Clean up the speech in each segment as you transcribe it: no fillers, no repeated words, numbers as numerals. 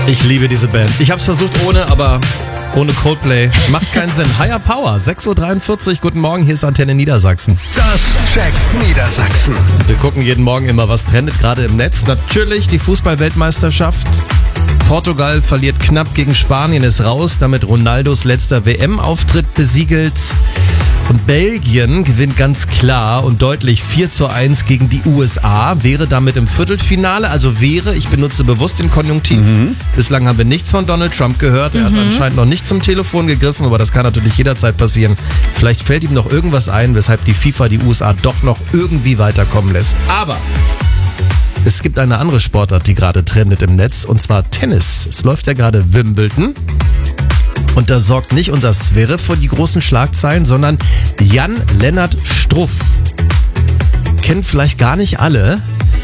Ich liebe diese Band. Ich hab's versucht aber ohne Coldplay macht keinen Sinn. Higher Power, 6.43 Uhr, guten Morgen, hier ist Antenne Niedersachsen. Das checkt Niedersachsen. Wir gucken jeden Morgen immer, was trendet gerade im Netz. Natürlich die Fußball-Weltmeisterschaft. Portugal verliert knapp gegen Spanien, ist raus, damit Ronaldos letzter WM-Auftritt besiegelt. Und Belgien gewinnt ganz klar und deutlich 4:1 gegen die USA, wäre damit im Viertelfinale, ich benutze bewusst den Konjunktiv. Bislang haben wir nichts von Donald Trump gehört, er hat anscheinend noch nicht zum Telefon gegriffen, aber das kann natürlich jederzeit passieren. Vielleicht fällt ihm noch irgendwas ein, weshalb die FIFA die USA doch noch irgendwie weiterkommen lässt. Aber es gibt eine andere Sportart, die gerade trendet im Netz, und zwar Tennis. Es läuft ja gerade Wimbledon. Und da sorgt nicht unser Zverev für die großen Schlagzeilen, sondern Jan-Lennart Struff. Kennt vielleicht gar nicht alle.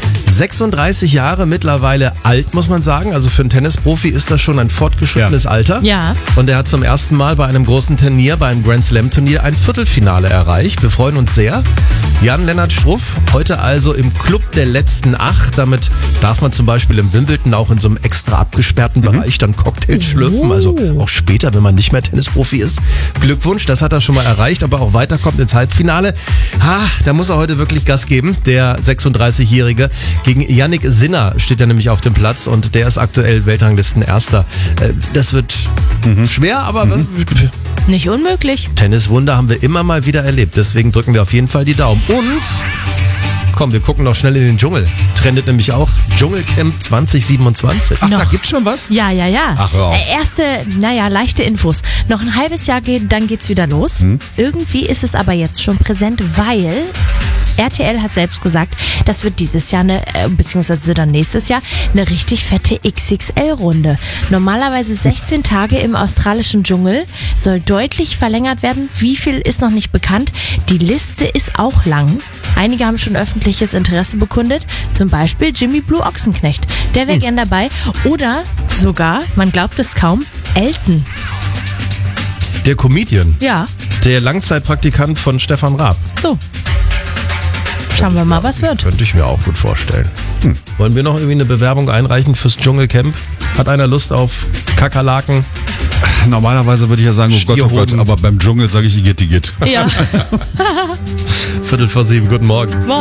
36 Jahre mittlerweile alt, muss man sagen. Also für einen Tennisprofi ist das schon ein fortgeschrittenes Alter. Ja. Und er hat zum ersten Mal bei einem großen Turnier, bei einem Grand Slam Turnier, ein Viertelfinale erreicht. Wir freuen uns sehr. Jan-Lennart Struff, heute also im Club der letzten 8. Damit darf man zum Beispiel im Wimbledon auch in so einem extra abgesperrten Bereich dann Cocktails schlürfen. Also auch später, wenn man nicht mehr Tennisprofi ist. Glückwunsch, das hat er schon mal erreicht, aber auch weiterkommt ins Halbfinale. Da muss er heute wirklich Gas geben, der 36-Jährige. Gegen Jannik Sinner steht er nämlich auf dem Platz und der ist aktuell Weltranglisten-Erster. Das wird schwer, aber Nicht unmöglich. Tenniswunder haben wir immer mal wieder erlebt. Deswegen drücken wir auf jeden Fall die Daumen. Und komm, wir gucken noch schnell in den Dschungel. Trendet nämlich auch Dschungelcamp 2027. Ach, Noch. da gibt's schon was? Ja. Ach, hör auf. Leichte Infos. Noch ein halbes Jahr dann geht's wieder los. Irgendwie ist es aber jetzt schon präsent, weil RTL hat selbst gesagt, das wird dieses Jahr beziehungsweise dann nächstes Jahr eine richtig fette XXL-Runde. Normalerweise 16 Tage im australischen Dschungel, soll deutlich verlängert werden. Wie viel ist noch nicht bekannt. Die Liste ist auch lang. Einige haben schon öffentliches Interesse bekundet. Zum Beispiel Jimmy Blue Ochsenknecht. Der wäre gern dabei. Oder sogar, man glaubt es kaum, Elton. Der Comedian. Ja, Der Langzeitpraktikant von Stefan Raab. so. Schauen wir mal, was wird. Könnte ich mir auch gut vorstellen. Wollen wir noch irgendwie eine Bewerbung einreichen fürs Dschungelcamp? Hat einer Lust auf Kakerlaken? Normalerweise würde ich ja sagen, oh Gott, Stierhoden. aber beim Dschungel sage ich, Igitt. Ja. 6:45, guten Morgen.